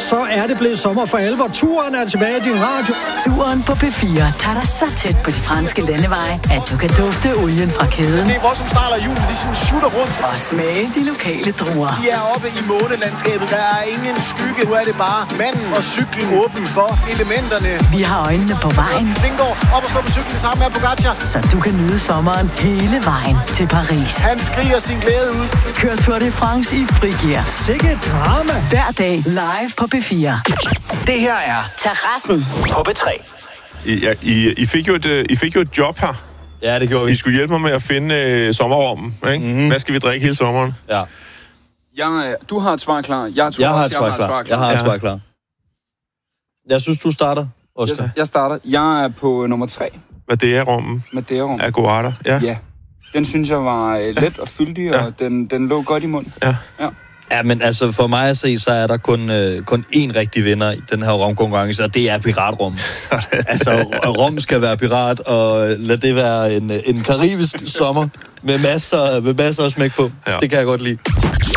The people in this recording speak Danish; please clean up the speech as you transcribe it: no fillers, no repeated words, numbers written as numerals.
så er det blevet sommer for alvor. Turen er tilbage i din radio. Turen på P4 tager dig så tæt på de franske landeveje, at du kan dufte olien fra kæden. Det er vores, som starter julen. De sådan shooter rundt. Og smage de lokale druer. De er oppe i månelandskabet. Der er ingen skygge. Nu er det bare manden og cyklen åben for elementerne. Vi har øjnene på vejen. Lindgaard op og slå på cyklen sammen med Pogacar. Så du kan nyde sommeren hele vejen til Paris. Han skriger sin glæde ud. Kør Tour de France i frigear. Sikke drama. Hver dag live på P4. Det her er Terrassen på P3. I fik jo et job her. Ja, det gjorde vi. I skulle hjælpe mig med at finde sommerrummen, ikke? Mm-hmm. Hvad skal vi drikke hele sommeren? Ja. Du har et svar klar. Jeg har et svar klar. Jeg synes, du starter, Oscar. Jeg starter. Jeg er på nummer 3. Madeira-rummen. Madeira-rummen. Aguada. Ja. Den synes jeg var let og fyldig, og den lå godt i munden. Ja. Ja, men altså for mig at se, så er der kun én rigtig vinder i den her romkonkurrence, og det er piratrum. Altså, rom skal være pirat, og lad det være en karibisk sommer med masser af smæk på. Ja. Det kan jeg godt lide.